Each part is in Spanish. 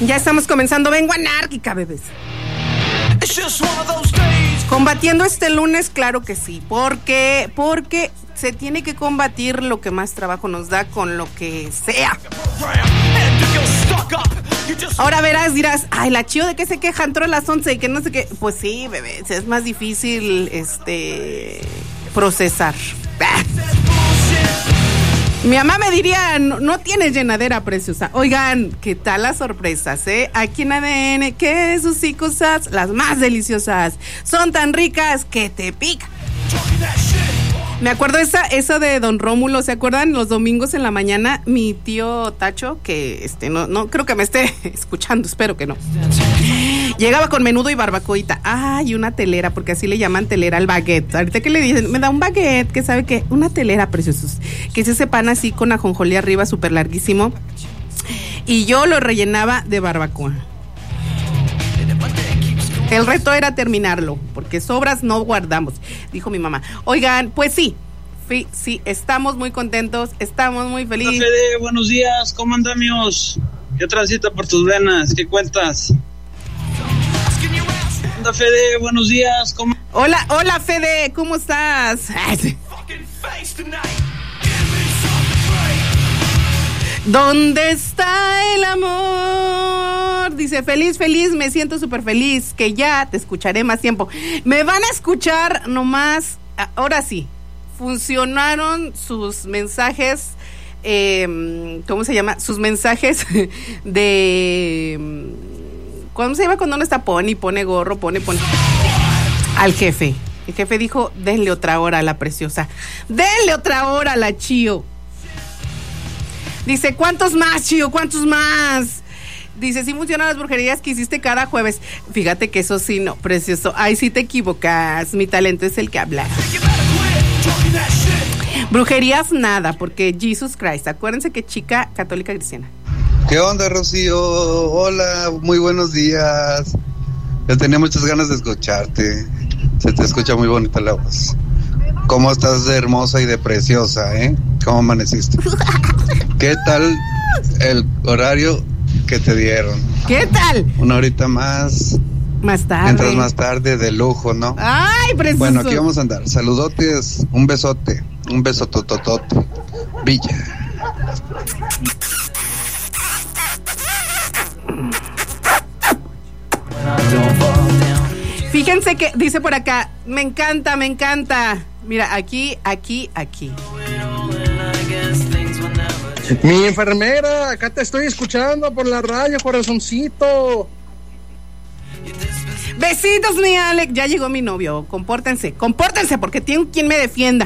Ya estamos comenzando. Vengo anárquica, bebés. Combatiendo este lunes, claro que sí. Porque se tiene que combatir lo que más trabajo nos da con lo que sea. Ahora verás, dirás, ay, la Chío de que se queja, entró a las 11 y que no sé qué. Pues sí, bebés, es más difícil procesar. Mi mamá me diría, no tienes llenadera, preciosa. Oigan, ¿qué tal las sorpresas, Aquí en ADN, que sus cosas, las más deliciosas, son tan ricas que te pican. Me acuerdo esa de Don Rómulo, ¿se acuerdan? Los domingos en la mañana, mi tío Tacho, que no creo que me esté escuchando, espero que no. Llegaba con menudo y barbacoita. Ay, una telera, porque así le llaman telera al baguette. Ahorita que le dicen, me da un baguette, que sabe que una telera, preciosos, que es ese pan así con ajonjolí arriba, súper larguísimo. Y yo lo rellenaba de barbacoa. El reto era terminarlo, porque sobras no guardamos, dijo mi mamá. Oigan, pues sí, estamos muy contentos, estamos muy felices. Hola, Fede, buenos días, ¿cómo andamos? ¿Qué transita por tus venas? ¿Qué cuentas? Hola, Fede, buenos días, ¿cómo? Hola, Fede, ¿cómo estás? ¿Dónde está el amor? Dice, feliz, me siento súper feliz, que ya te escucharé más tiempo. Me van a escuchar nomás, ahora sí, funcionaron sus mensajes, ¿cómo se llama? Sus mensajes de... ¿Cómo se llama cuando uno está pone gorro, pone? Al jefe. El jefe dijo, denle otra hora a la preciosa. Denle otra hora a la Chío. Dice, ¿cuántos más, Chío? ¿Cuántos más? Dice, sí funcionan las brujerías que hiciste cada jueves. Fíjate que eso sí, no, precioso. Ay, sí te equivocas. Mi talento es el que habla. Brujerías nada, porque Jesus Christ. Acuérdense que chica católica cristiana. ¿Qué onda, Rocío? Hola, muy buenos días. Ya tenía muchas ganas de escucharte. Se te escucha muy bonita la voz. ¿Cómo estás de hermosa y de preciosa, ¿Cómo amaneciste? ¿Qué tal el horario que te dieron? ¿Qué tal? Una horita más. Más tarde. Entras más tarde, de lujo, ¿no? Ay, precioso. Bueno, aquí vamos a andar. Saludotes, un besote, un beso tototote. Villa. Fíjense que dice por acá, me encanta. Mira, aquí. Mi enfermera, acá te estoy escuchando por la radio, corazoncito. Besitos, mi Alex. Ya llegó mi novio. Compórtense, porque tiene quien me defienda.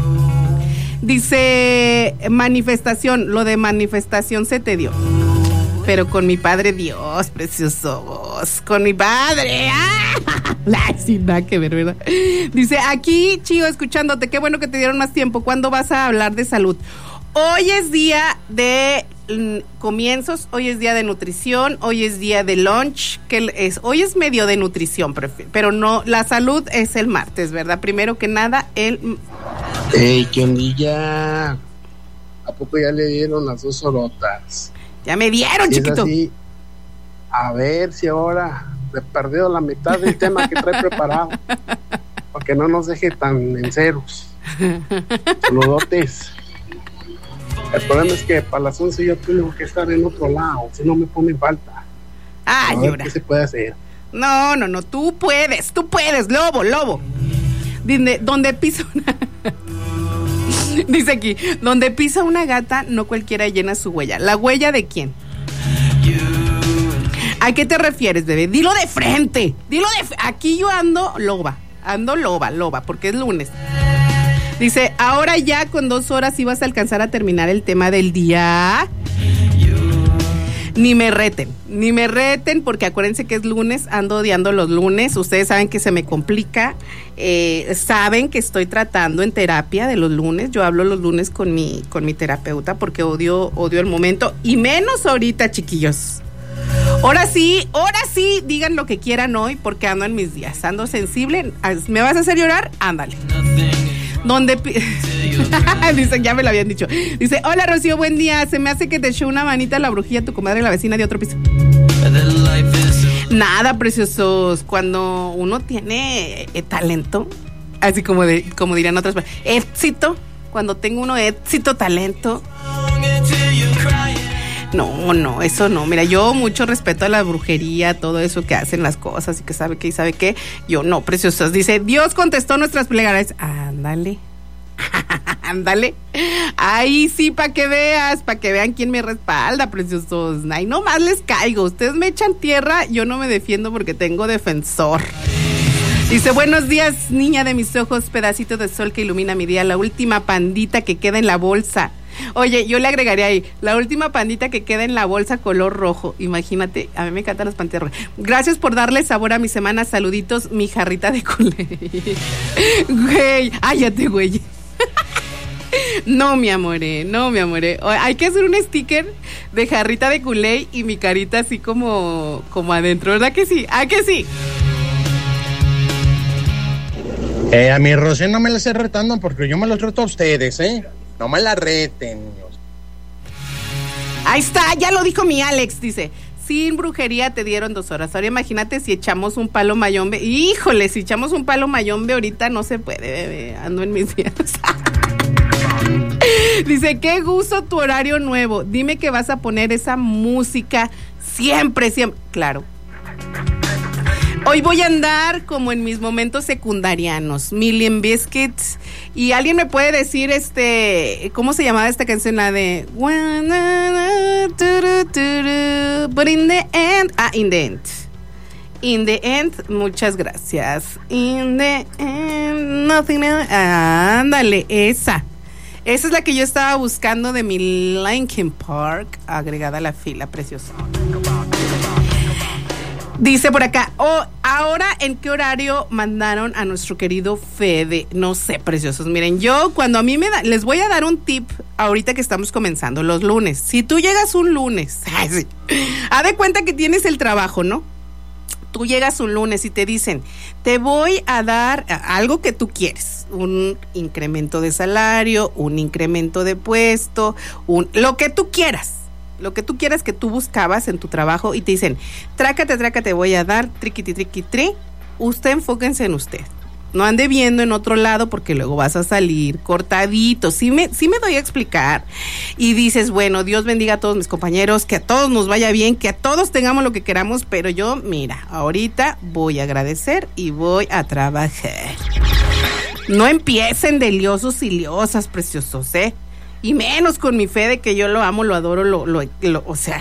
Dice, manifestación, lo de manifestación se te dio. Pero con mi padre Dios, preciosos, con mi padre. Sin nada que ver, ¿verdad? Dice, aquí, Chío, escuchándote, qué bueno que te dieron más tiempo. ¿Cuándo vas a hablar de salud? Hoy es día de comienzos, hoy es día de nutrición, hoy es día de lunch, hoy es medio de nutrición, pero no, la salud es el martes, ¿verdad? Primero que nada, ¡Ey, qué ondilla! ¿A poco ya le dieron las 2 orotas? Ya me dieron, si chiquito. Es así, a ver si ahora le perdió la mitad del tema que trae preparado, para que no nos deje tan en ceros. Saludotes. El problema es que para las 11 yo tengo que estar en otro lado, si no me ponen falta. Ah, ¿Qué se puede hacer? No, tú puedes, lobo. Donde pisa una... Dice aquí, donde pisa una gata, no cualquiera llena su huella. ¿La huella de quién? ¿A qué te refieres, bebé? Dilo de frente. Aquí yo ando loba, porque es lunes. Dice, ahora ya con 2 horas ibas a alcanzar a terminar el tema del día. Ni me reten, porque acuérdense que es lunes, ando odiando los lunes. Ustedes saben que se me complica. Saben que estoy tratando en terapia de los lunes. Yo hablo los lunes con mi terapeuta porque odio el momento. Y menos ahorita, chiquillos. Ahora sí, digan lo que quieran hoy porque ando en mis días. Ando sensible. ¿Me vas a hacer llorar? Ándale. Dicen, ya me lo habían dicho. Dice, hola Rocío, buen día. Se me hace que te echó una manita la brujilla tu comadre, la vecina de otro piso. Nada, preciosos. Cuando uno tiene talento, así como dirían otras personas, éxito, cuando tengo uno éxito, talento. No, eso no. Mira, yo mucho respeto a la brujería, todo eso que hacen las cosas y que sabe qué y sabe qué. Yo no, preciosos. Dice, Dios contestó nuestras plegarias. Ándale. Ándale. Ahí sí, para que vean quién me respalda, preciosos. Ahí nomás les caigo. Ustedes me echan tierra, yo no me defiendo porque tengo defensor. Dice, buenos días, niña de mis ojos, pedacito de sol que ilumina mi día, la última pandita que queda en la bolsa. Oye, yo le agregaría ahí, la última pandita que queda en la bolsa color rojo. Imagínate, a mí me encantan las pantallas rojas. Gracias por darle sabor a mi semana. Saluditos, mi jarrita de culé. Güey, cállate, güey. No, mi amore. Hay que hacer un sticker de jarrita de culé y mi carita así como adentro, ¿verdad que sí? ¿Ah, que sí? A mi Rosé no me la esté retando porque yo me los reto a ustedes, ¿eh? No me la reten. Ahí está, ya lo dijo mi Alex, dice, sin brujería te dieron 2 horas. Ahora imagínate si echamos un palo mayombe. Híjole, si echamos un palo mayombe ahorita no se puede, bebé. Ando en mis días. Dice, qué gusto tu horario nuevo. Dime que vas a poner esa música siempre. Claro. Hoy voy a andar como en mis momentos secundarianos, Million Biscuits. Y alguien me puede decir, ¿cómo se llamaba esta canción? La de But in the end. In the end, muchas gracias. In the end, nothing else. Ándale, esa. Esa es la que yo estaba buscando de mi Linkin Park, agregada a la fila, preciosa. Dice por acá, ahora ¿en qué horario mandaron a nuestro querido Fede? No sé, preciosos. Miren, yo cuando a mí les voy a dar un tip ahorita que estamos comenzando los lunes. Si tú llegas un lunes, haz de cuenta que tienes el trabajo, ¿no? Tú llegas un lunes y te dicen, te voy a dar algo que tú quieres, un incremento de salario, un incremento de puesto, lo que tú quieras que tú buscabas en tu trabajo y te dicen, trácate, voy a dar, triqui, usted enfóquense en usted. No ande viendo en otro lado porque luego vas a salir cortadito. Sí me doy a explicar. Y dices, bueno, Dios bendiga a todos mis compañeros, que a todos nos vaya bien, que a todos tengamos lo que queramos, pero yo, mira, ahorita voy a agradecer y voy a trabajar. No empiecen de liosos y liosas, preciosos, y menos con mi Fede, que yo lo amo, lo adoro, o sea,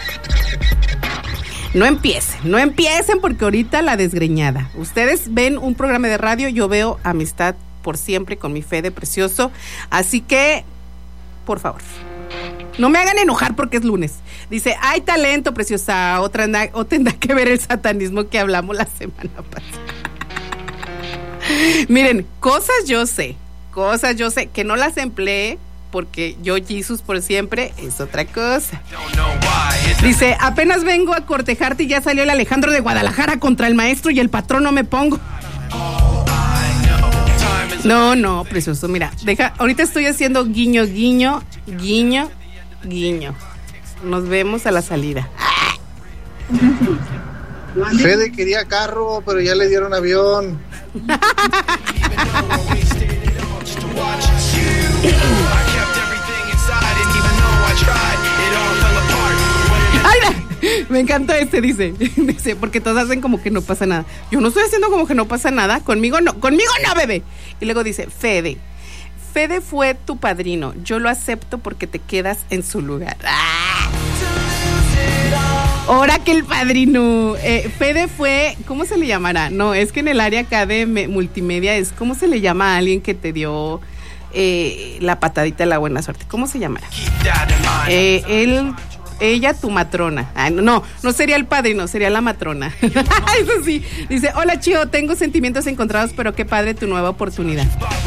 no empiecen porque ahorita la desgreñada. Ustedes ven un programa de radio, yo veo Amistad por Siempre con mi Fede precioso, así que, por favor, no me hagan enojar porque es lunes. Dice, hay talento, preciosa, o tendrá que ver el satanismo que hablamos la semana pasada. Miren, cosas yo sé, que no las empleé, porque yo Jesus por siempre es otra cosa. Dice, apenas vengo a cortejarte y ya salió el Alejandro de Guadalajara contra el maestro y el patrón no me pongo. No, precioso, mira, ahorita estoy haciendo guiño. Nos vemos a la salida. Fede quería carro, pero ya le dieron avión. ¡Ay! Me encanta dice, porque todos hacen como que no pasa nada. Yo no estoy haciendo como que no pasa nada, conmigo no, bebé. Y luego dice, Fede fue tu padrino, yo lo acepto porque te quedas en su lugar. ¡Ah! Ahora que el padrino, Fede fue, ¿cómo se le llamará? No, es que en el área acá de multimedia ¿cómo se le llama a alguien que te dio la patadita de la buena suerte? ¿Cómo se llamará? Ella, tu matrona. No sería el padrino, sería la matrona. Eso sí. Dice, hola, Chío, tengo sentimientos encontrados, pero qué padre tu nueva oportunidad.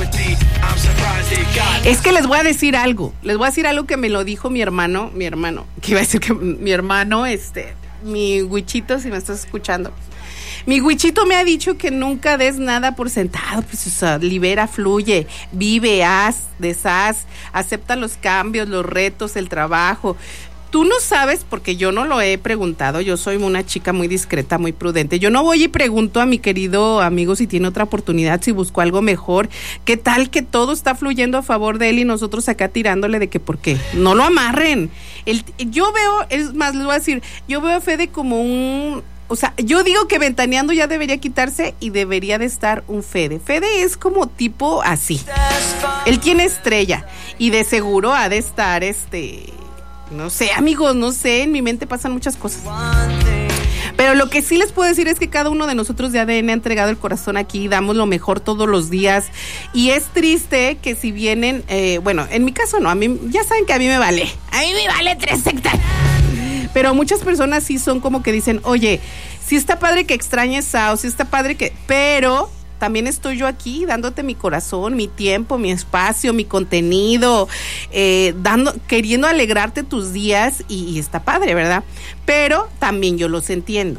Es que les voy a decir algo que me lo dijo mi hermano, que iba a decir que mi hermano, mi Huichito, si me estás escuchando. Mi Huichito me ha dicho que nunca des nada por sentado, pues, o sea, libera, fluye, vive, haz, deshaz, acepta los cambios, los retos, el trabajo. Tú no sabes, porque yo no lo he preguntado, yo soy una chica muy discreta, muy prudente. Yo no voy y pregunto a mi querido amigo si tiene otra oportunidad, si buscó algo mejor. ¿Qué tal que todo está fluyendo a favor de él y nosotros acá tirándole de que por qué? No lo amarren. Yo veo, es más, les voy a decir, yo veo a Fede como un... O sea, yo digo que Ventaneando ya debería quitarse y debería de estar un Fede. Fede es como tipo así. Él tiene estrella y de seguro ha de estar no sé, amigos, no sé, en mi mente pasan muchas cosas. Pero lo que sí les puedo decir es que cada uno de nosotros de ADN ha entregado el corazón aquí, damos lo mejor todos los días. Y es triste que si vienen, bueno, en mi caso no, a mí, ya saben que a mí me vale 3 hectáreas. Pero muchas personas sí son como que dicen, oye, sí está padre que extrañes Sao, sí está padre que... Pero... también estoy yo aquí dándote mi corazón, mi tiempo, mi espacio, mi contenido, queriendo alegrarte tus días y está padre, ¿verdad? Pero también yo los entiendo.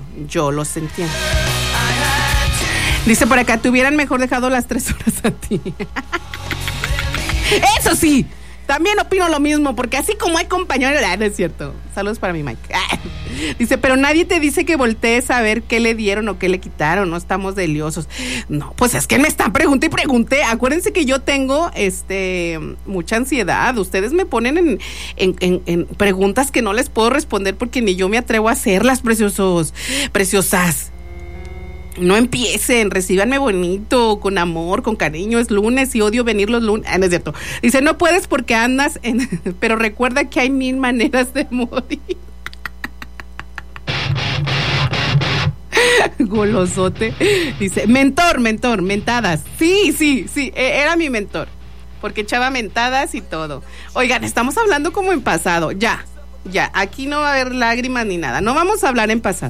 Dice por acá, te hubieran mejor dejado las 3 horas a ti. Eso sí, también opino lo mismo, porque así como hay compañeros, no es cierto. Saludos para mi Mike. Dice, pero nadie te dice que voltees a ver qué le dieron o qué le quitaron, no estamos deliosos. No, pues es que me están pregunte y pregunte. Acuérdense que yo tengo mucha ansiedad. Ustedes me ponen en preguntas que no les puedo responder porque ni yo me atrevo a hacerlas, preciosas. No empiecen, recíbanme bonito, con amor, con cariño, es lunes y odio venir los lunes. No es cierto. Dice, no puedes porque andas pero recuerda que hay 1000 maneras de morir. Golosote. Dice, mentor, mentadas. Sí, era mi mentor, porque echaba mentadas y todo. Oigan, estamos hablando como en pasado, ya, aquí no va a haber lágrimas ni nada, no vamos a hablar en pasado.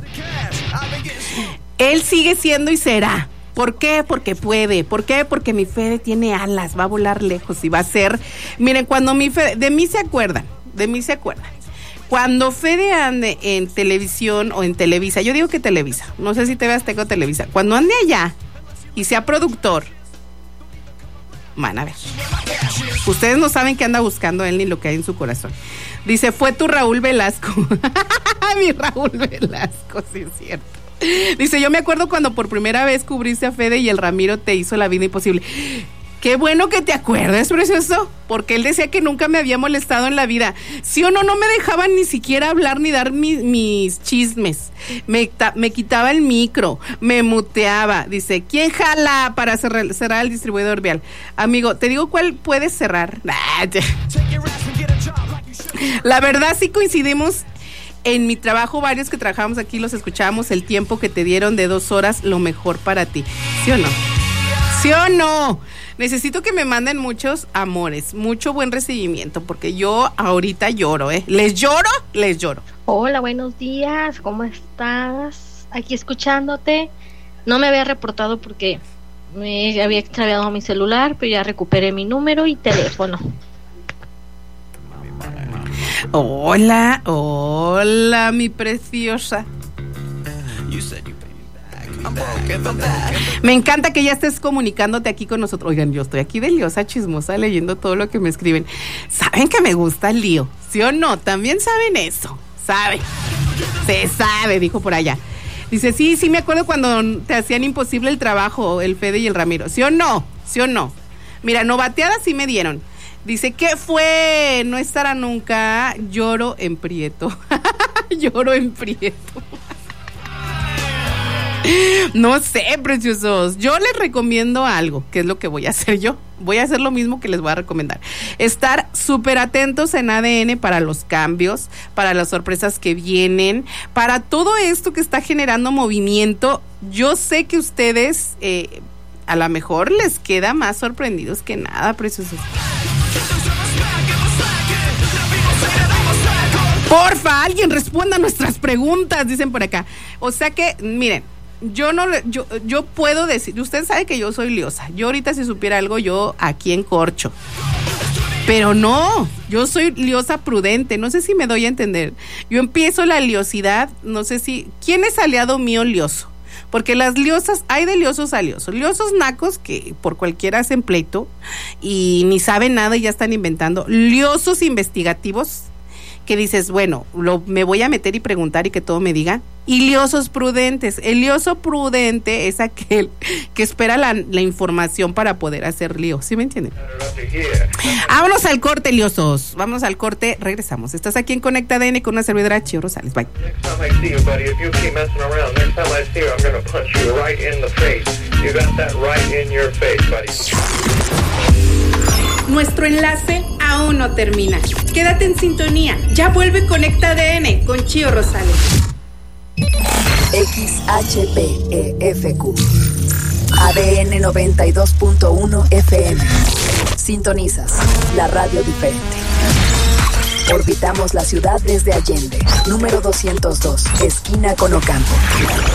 Él sigue siendo y será. ¿Por qué? Porque puede. ¿Por qué? Porque mi Fede tiene alas, va a volar lejos y va a ser... Miren, cuando mi Fede... De mí se acuerdan. Cuando Fede ande en televisión o en Televisa, yo digo que Televisa, no sé si TV Azteca o Televisa, cuando ande allá y sea productor, van a ver. Ustedes no saben qué anda buscando él ni lo que hay en su corazón. Dice, fue tu Raúl Velasco. Mi Raúl Velasco, sí es cierto. Dice, yo me acuerdo cuando por primera vez cubriste a Fede y el Ramiro te hizo la vida imposible. Qué bueno que te acuerdas, precioso, porque él decía que nunca me había molestado en la vida. ¿Sí o no? No me dejaban ni siquiera hablar ni dar mis chismes. Me quitaba el micro, me muteaba. Dice, ¿quién jala para cerrar el distribuidor vial? Amigo, te digo cuál puedes cerrar. La verdad sí coincidimos. En mi trabajo, varios que trabajamos aquí los escuchábamos, el tiempo que te dieron de 2 horas, lo mejor para ti. ¿Sí o no? ¿Sí o no? Necesito que me manden muchos amores, mucho buen recibimiento, porque yo ahorita lloro, ¿eh? ¿Les lloro? Hola, buenos días, ¿cómo estás? Aquí escuchándote. No me había reportado porque me había extraviado mi celular, pero ya recuperé mi número y teléfono. Hola, mi preciosa. Me encanta que ya estés comunicándote aquí con nosotros. Oigan, yo estoy aquí de liosa chismosa leyendo todo lo que me escriben. ¿Saben que me gusta el lío? ¿Sí o no? También saben eso. ¿Saben? Se sabe, dijo por allá. Dice, sí, me acuerdo cuando te hacían imposible el trabajo, el Fede y el Ramiro. ¿Sí o no? Mira, novateadas sí me dieron. Dice, ¿qué fue? No estará nunca. Lloro en prieto. No sé, preciosos. Yo les recomiendo algo, que es lo que voy a hacer yo. Voy a hacer lo mismo que les voy a recomendar. Estar súper atentos en ADN para los cambios, para las sorpresas que vienen, para todo esto que está generando movimiento. Yo sé que ustedes a lo mejor les queda más sorprendidos que nada, preciosos. Porfa, alguien responda a nuestras preguntas, dicen por acá. O sea que, miren, yo puedo decir, usted sabe que yo soy liosa. Yo ahorita si supiera algo, yo aquí encorcho. Pero no, yo soy liosa prudente, no sé si me doy a entender. Yo empiezo la liosidad, no sé si... ¿Quién es aliado mío lioso? Porque las liosas, hay de liosos a liosos. Liosos nacos que por cualquiera hacen pleito y ni saben nada y ya están inventando. Liosos investigativos que dices, bueno, me voy a meter y preguntar y que todo me diga. Y liosos prudentes. El lioso prudente es aquel que espera la información para poder hacer lío. ¿Sí me entienden? Vámonos al corte, liosos. Vámonos al corte, regresamos. Estás aquí en Conecta ADN con una servidora Chío Rosales. Bye. Nuestro enlace aún no termina. Quédate en sintonía. Ya vuelve Conecta ADN con Chío Rosales. XHPEFQ ADN 92.1 FM. Sintonizas la radio diferente. Orbitamos la ciudad desde Allende, número 202, esquina con Ocampo.